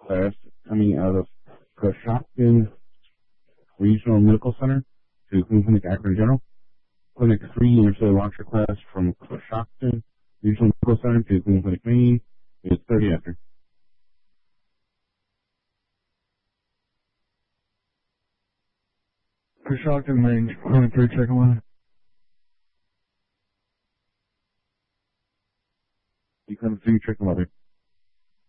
class coming out of Coshocton Regional Medical Center to Cleveland Clinic Akron General. Clinic 3 interstellar launcher class from Coshocton Regional Medical Center to Cleveland Clinic Main is 30 after. Coshocton Main, Clinic 3, check 1. You come to check 11.